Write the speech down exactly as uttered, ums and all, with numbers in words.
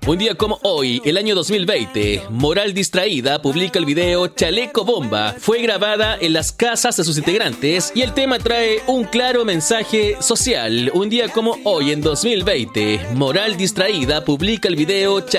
Un día como hoy, el año dos mil veinte, Moral Distraída publica el video Chaleco Bomba. Fue grabada en las casas de sus integrantes y el tema trae un claro mensaje social. Un día como hoy, en dos mil veinte, Moral Distraída publica el video Chaleco